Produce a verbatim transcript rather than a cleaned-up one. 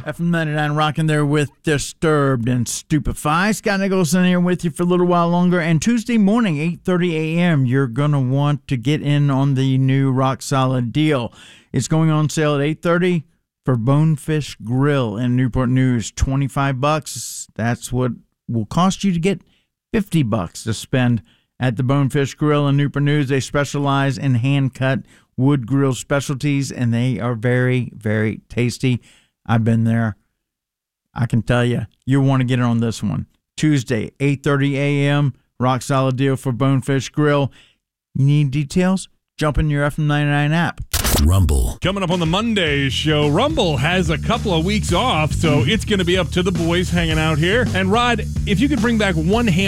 F M ninety-nine rocking there with Disturbed and Stupefy. Scott Nicholson here with you for a little while longer. And Tuesday morning, eight thirty a.m., you're going to want to get in on the new Rock Solid deal. It's going on sale at eight thirty for Bonefish Grill in Newport News. twenty-five bucks. That's what will cost you to get fifty bucks to spend at the Bonefish Grill in Newport News. They specialize in hand-cut wood grill specialties, and they are very, very tasty. I've been there. I can tell you, you want to get in on this one. Tuesday, eight thirty a.m., rock solid deal for Bonefish Grill. You need details? Jump in your F M ninety-nine app. Rumble. Coming up on the Monday show, Rumble has a couple of weeks off, so it's going to be up to the boys hanging out here. And Rod, if you could bring back one hand